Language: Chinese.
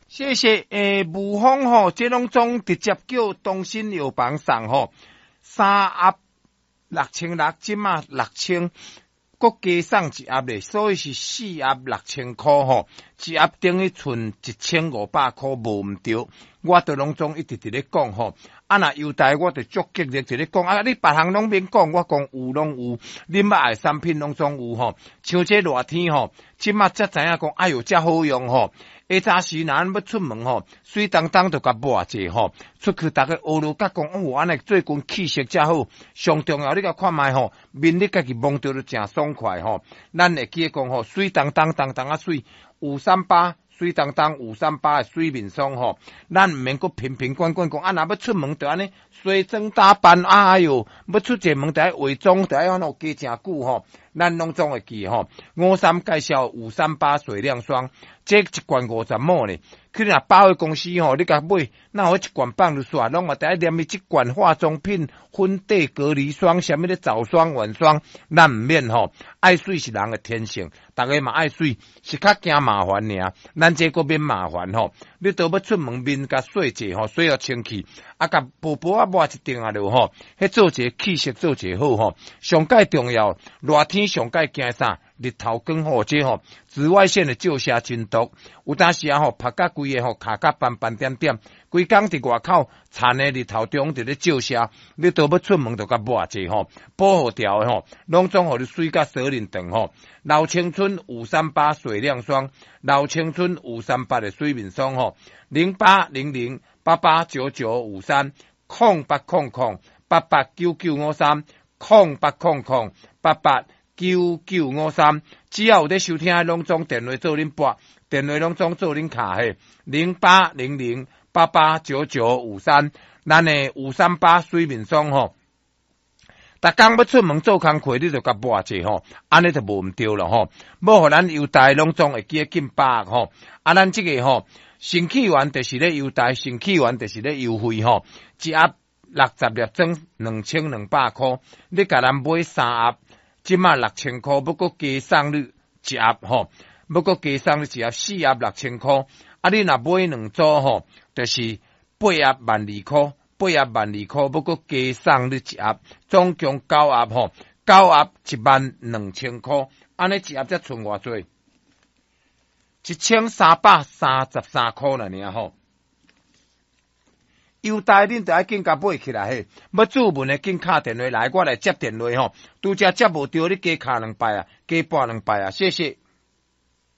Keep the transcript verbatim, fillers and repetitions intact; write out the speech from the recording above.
谢谢诶，吴峰吼，这拢总直接叫东兴药房送吼，三盒六千六，即马六千，国加送一盒咧，所以是四盒六千块吼，一盒等于剩一千五百块，无毋对。我都拢总一直伫咧讲吼，啊若优待我就足极力伫咧讲，啊你别项拢免讲，我讲有拢有，恁要爱产品拢总有吼，像这热天吼，即马才知影讲，哎哟，遮好用吼。下早时若要出门吼，水当当就甲抹者吼，出去逐个乌鲁甲讲，哦，安尼最近气色遮好，上重要你甲看卖吼，面你家己摸着就诚爽快吼。咱会记讲吼，水当当当当啊水，有三八水当当有三八的水面霜吼，咱毋免阁瓶瓶罐罐讲，啊若要出门就安尼梳妆打扮，哎哟，要出者门就爱化妆，就爱安怎加诚久吼。咱拢总会记吼，五三介绍五三八水亮霜，这一罐五十毛呢。去若百货公司吼，你甲买，那有一罐放入煞，拢嘛第一念伊即罐化妆品、粉底、隔离霜，啥物咧早霜、晚霜，咱毋免吼。爱水是人的天性，逐个嘛爱水，是较惊麻烦尔。咱这个免麻烦吼，你都要出门面甲洗者吼，洗互清气，啊甲薄薄啊抹一定啊落吼，迄做者气色做者好吼。上介重要，热天上介惊啥？日头光吼，这吼紫外线的照射真毒，有当时啊吼拍甲规个吼卡甲斑斑点点，规工伫外口惨的日头中伫咧照射，你都要出门就甲抹者吼，保护掉吼，拢总互你水甲锁链长吼。老青春五三八水亮霜，老青春五三八的水面霜吼，零八零零八八九九五三空八空空八八九九五三空八空空八八。九九五三，只要有咧收听，拢总电话做恁拨，电话拢总做恁卡嘿，零八零零八八九九五三，咱诶五三八水面霜吼，逐工要出门做工课，你就甲抹者吼，安尼就无毋对了吼，要互咱优待拢总会记紧把握吼，啊咱即个吼，新起源就是咧优待，新起源就是咧优惠吼，一盒六十粒装两千两百箍，你甲咱买三盒。即马六千箍，要阁加送你一盒吼，要阁加送你一盒四盒六千箍。啊，你若买两组吼，就是八盒万二箍，八盒万二箍，要阁加送你一盒，总共九盒吼，九盒一万两千箍。安尼一盒才剩偌济？一千三百三十三箍了呢吼。优待恁就爱紧甲买起来嘿，要注文的紧敲电话来，我来接电话吼。拄则接无着，你加敲两摆啊，加拨两摆啊，谢谢。